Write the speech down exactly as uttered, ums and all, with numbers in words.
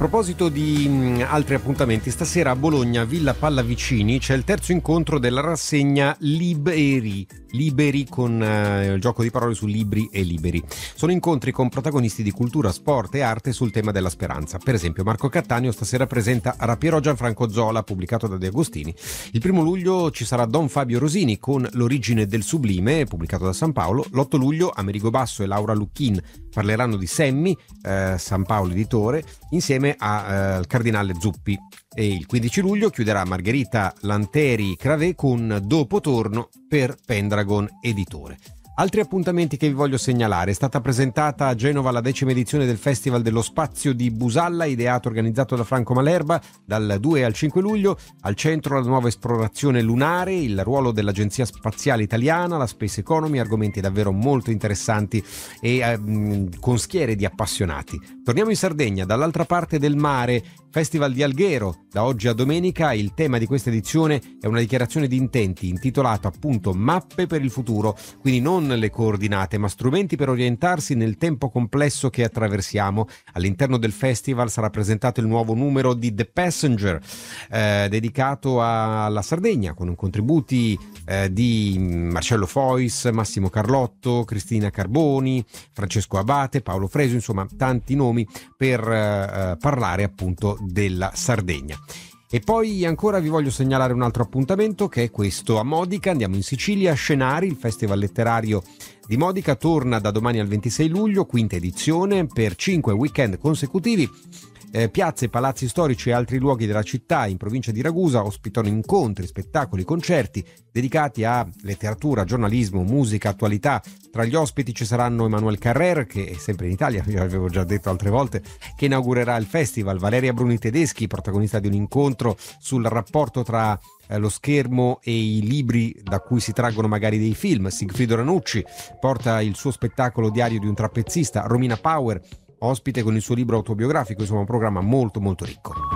proposito di mh, altri appuntamenti, stasera a Bologna, Villa Pallavicini, c'è il terzo incontro della rassegna Liberi, Liberi con eh, il gioco di parole su libri e liberi. Sono incontri con protagonisti di cultura, sport e arte sul tema della speranza. Per esempio Marco Cattaneo stasera presenta Rapiero Gianfranco Zola, pubblicato da De Agostini. Il primo luglio ci sarà Don Fabio Rosini con L'origine del sublime, pubblicato da San Paolo. L'otto luglio Amerigo Basso e Laura Lucchin parleranno di Semmi, eh, San Paolo editore, insieme al eh, cardinale Zuppi. E il quindici luglio chiuderà Margherita Lanteri Cravé con Dopo torno per Pendragon editore. Altri appuntamenti che vi voglio segnalare: è stata presentata a Genova la decima edizione del Festival dello Spazio di Busalla, ideato e organizzato da Franco Malerba, dal due al cinque luglio. Al centro la nuova esplorazione lunare, il ruolo dell'Agenzia Spaziale Italiana, la Space Economy, argomenti davvero molto interessanti e eh, con schiere di appassionati. Torniamo in Sardegna, dall'altra parte del mare, Festival di Alghero, da oggi a domenica. Il tema di questa edizione è una dichiarazione di intenti intitolata appunto Mappe per il futuro, quindi non le coordinate ma strumenti per orientarsi nel tempo complesso che attraversiamo. All'interno del festival sarà presentato il nuovo numero di The Passenger, eh, dedicato alla Sardegna, con contributi eh, di Marcello Fois, Massimo Carlotto, Cristina Carboni, Francesco Abate, Paolo Fresu, insomma tanti nomi per eh, parlare appunto della Sardegna. E poi ancora vi voglio segnalare un altro appuntamento, che è questo. A Modica andiamo in Sicilia, Scenari, il festival letterario di Modica torna da domani al ventisei luglio, quinta edizione, per cinque weekend consecutivi. Eh, piazze, palazzi storici e altri luoghi della città in provincia di Ragusa ospitano incontri, spettacoli, concerti dedicati a letteratura, giornalismo, musica, attualità. Tra gli ospiti ci saranno Emmanuel Carrer, che è sempre in Italia, vi avevo già detto altre volte, che inaugurerà il festival, Valeria Bruni Tedeschi, protagonista di un incontro sul rapporto tra eh, lo schermo e i libri da cui si traggono magari dei film. Sigfrido Ranucci porta il suo spettacolo Diario di un trappezzista. Romina Power ospite con il suo libro autobiografico, insomma un programma molto molto ricco.